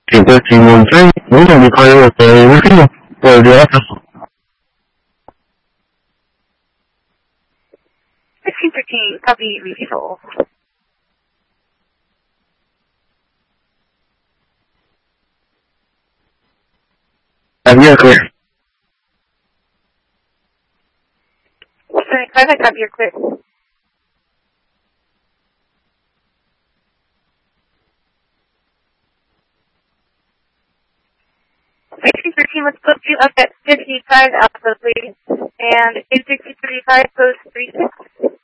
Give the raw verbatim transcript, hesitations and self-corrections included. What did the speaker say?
thirteen one three, we're going to be calling with a review for the office. sixteen thirteen, copy refill. Have you clear? Sorry, five, I copy your clear. sixteen thirteen, let's put you up at fifty-five Alpha, please. And eight sixty thirty-five, post three six.